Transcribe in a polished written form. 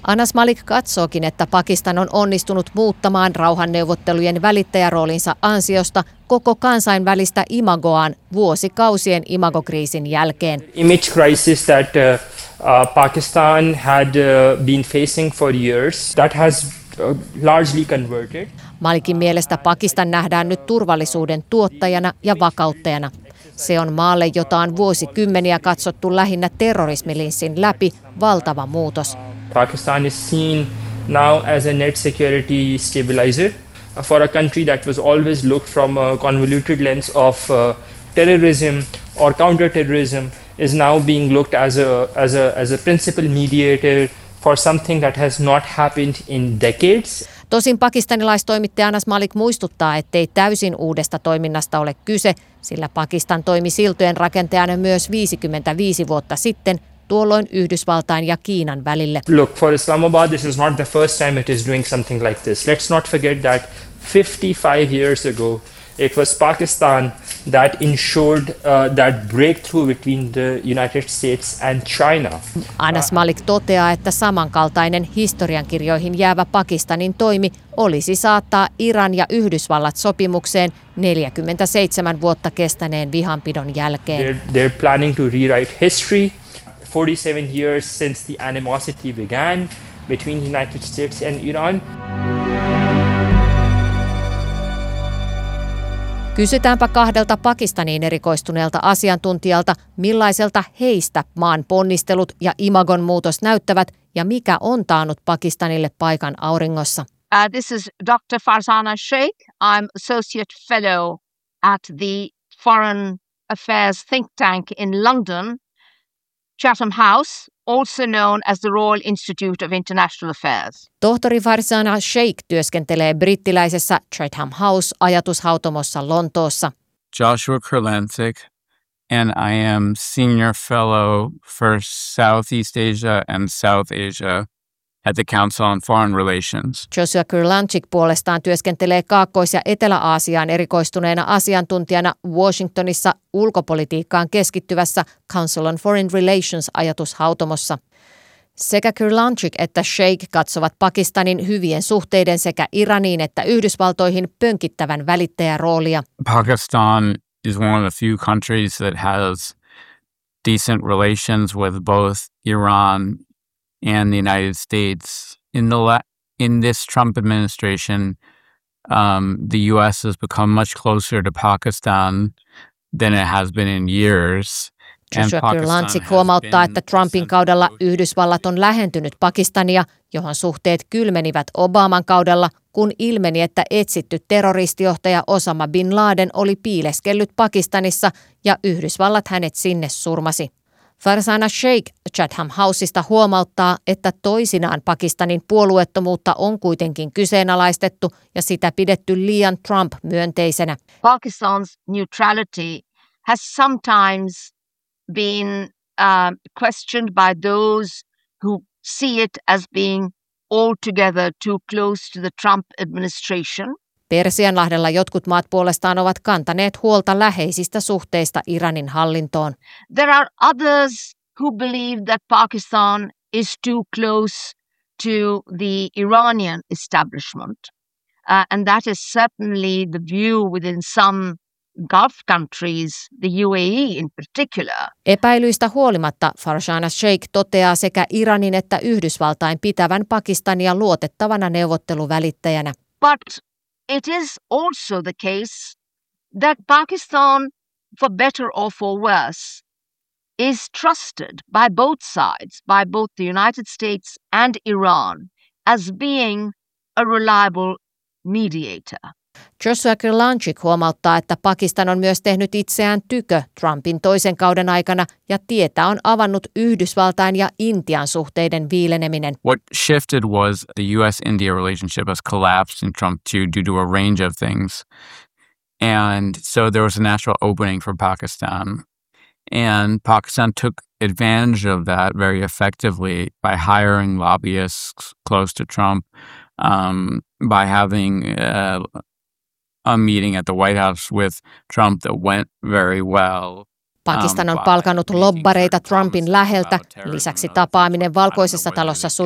Anas Malik katsookin, että Pakistan on onnistunut muuttamaan rauhanneuvottelujen välittäjäroolinsa ansiosta koko kansainvälistä imagoaan vuosikausien imagokriisin jälkeen. Image crisis that Pakistan had been facing for years, that has largely converted. Malikin mielestä Pakistan nähdään nyt turvallisuuden tuottajana ja vakauttajana. Se on maalle, jota on vuosikymmeniä katsottu lähinnä terrorismilinssin läpi, valtava muutos. Pakistan is seen now as a net security stabilizer for a country that was always looked from a convoluted lens of terrorism or counterterrorism is now being looked as a principal mediator for something that has not happened in decades. Tosin pakistanilaistoimittaja Anas Malik muistuttaa, ettei täysin uudesta toiminnasta ole kyse, sillä Pakistan toimi siltojen rakentajana myös 55 vuotta sitten, tuolloin Yhdysvaltain ja Kiinan välille. Look, for Islamabad, this is not the first time it is doing something like this. Let's not forget that 55 years ago, it was Pakistan that ensured that breakthrough between the United States and China. Anas Malik toteaa, että samankaltainen historiankirjoihin jäävä Pakistanin toimi olisi saattaa Iran ja Yhdysvallat sopimukseen 47 vuotta kestäneen vihanpidon jälkeen. They're planning to rewrite history. 47 years since the animosity began between the United States and Iran. Kysytäänpä kahdelta Pakistaniin erikoistuneelta asiantuntijalta, millaiselta heistä maan ponnistelut ja imagon muutos näyttävät ja mikä on taannut Pakistanille paikan auringossa. This is Dr. Farzana Sheikh. I'm Associate Fellow at the Foreign Affairs think tank in London, Chatham House, also known as the Royal Institute of International Affairs. Tohtori Farzana Sheikh työskentelee brittiläisessä Chatham House-ajatushautomossa Lontoossa. Joshua Kurlansik, and I am Senior Fellow for Southeast Asia and South Asia at the Council on Foreign Relations. Joshua Kurlansik puolestaan työskentelee Kaakkois- ja Etelä-Aasiaan erikoistuneena asiantuntijana Washingtonissa ulkopolitiikkaan keskittyvässä Council on Foreign Relations-ajatushautomossa. Sekä Kurlansik että Sheikh katsovat Pakistanin hyvien suhteiden sekä Iraniin että Yhdysvaltoihin pönkittävän välittäjäroolia. Pakistan is one of the few countries that has decent relations with both Iran and the United States. In this Trump administration, the U.S. has become much closer to Pakistan than it has been in years. Joshua Kurlansik huomauttaa, että Trumpin kaudella Yhdysvallat on lähentynyt Pakistania, johon suhteet kylmenivät Obaman kaudella, kun ilmeni, että etsitty terroristijohtaja Osama bin Laden oli piileskellyt Pakistanissa ja Yhdysvallat hänet sinne surmasi. Farzana Sheikh Chatham Houseista huomauttaa, että toisinaan Pakistanin puolueettomuutta on kuitenkin kyseenalaistettu ja sitä pidetty liian Trump-myönteisenä. Pakistan's neutrality has sometimes been questioned by those who see it as being altogether too close to the Trump administration. Persianlahdella jotkut maat puolestaan ovat kantaneet huolta läheisistä suhteista Iranin hallintoon. There are others who believe that Pakistan is too close to the Iranian establishment. And that is certainly the view within some Gulf countries, the UAE in particular. Epäilyistä huolimatta Farzana Sheikh toteaa sekä Iranin että Yhdysvaltain pitävän Pakistania luotettavana neuvotteluvälittäjänä. But it is also the case that Pakistan, for better or for worse, is trusted by both sides, by both the United States and Iran, as being a reliable mediator. Joshua Kurlansik huomauttaa, että Pakistan on myös tehnyt itseään tykö Trumpin toisen kauden aikana ja tietä on avannut Yhdysvaltain ja Intian suhteiden viileneminen. What shifted was the U.S.-India relationship has collapsed in Trump 2 due to a range of things. And so there was a natural opening for Pakistan. And Pakistan took advantage of that very effectively by hiring lobbyists close to Trump, by having a meeting at the White House with Trump that went very well. Pakistan on palkannut lobbareita Trumpin läheltä. Lisäksi tapaaminen Valkoisessa talossa